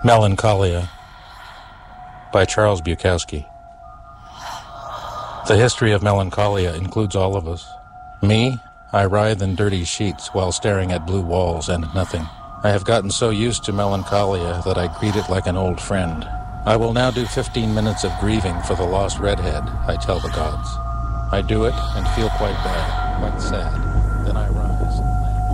Melancholia by Charles Bukowski. The history of melancholia includes all of us. Me, I writhe in dirty sheets while staring at blue walls and nothing. I have gotten so used to melancholia that I greet it like an old friend. I will now do 15 minutes of grieving for the lost redhead, I tell the gods. I do it and feel quite bad, quite sad. Then I run.